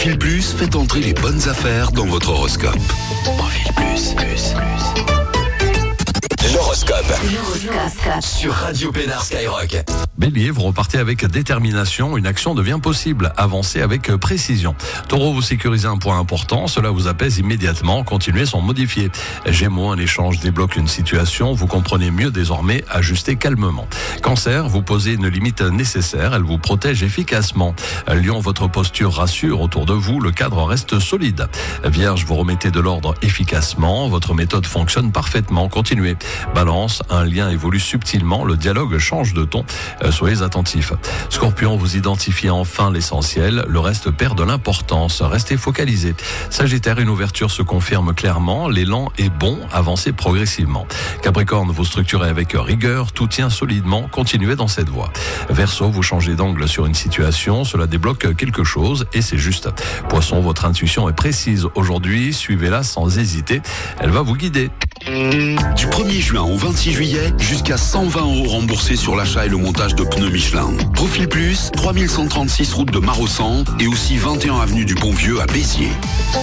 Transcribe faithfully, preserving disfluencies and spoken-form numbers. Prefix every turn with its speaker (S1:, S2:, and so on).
S1: Profil Plus, faites entrer les bonnes affaires dans votre horoscope. Profil Plus, plus, plus. L'horoscope. L'horoscope. Sur Radio Pénard Skyrock.
S2: Bélier, vous repartez avec détermination, une action devient possible. Avancez avec précision. Taureau, vous sécurisez un point important, cela vous apaise immédiatement, continuez sans modifier. Gémeaux, un échange débloque une situation, vous comprenez mieux désormais, ajustez calmement. Cancer, vous posez une limite nécessaire, elle vous protège efficacement. Lion, votre posture rassure autour de vous, le cadre reste solide. Vierge, vous remettez de l'ordre efficacement, votre méthode fonctionne parfaitement, continuez. Balance, un lien évolue subtilement, le dialogue change de ton, soyez attentifs. Scorpion, vous identifiez enfin l'essentiel, le reste perd de l'importance, restez focalisés. Sagittaire, une ouverture se confirme clairement, l'élan est bon, avancez progressivement. Capricorne, vous structurez avec rigueur, tout tient solidement, continuez dans cette voie. Verseau, vous changez d'angle sur une situation, cela débloque quelque chose et c'est juste. Poisson, votre intuition est précise aujourd'hui, suivez-la sans hésiter, elle va vous guider.
S1: Du premier juin au vingt-six juillet, jusqu'à cent vingt euros remboursés sur l'achat et le montage de pneus Michelin. Profil Plus, trois mille cent trente-six route de Marossan et aussi vingt et un avenue du Pont-Vieux à Béziers.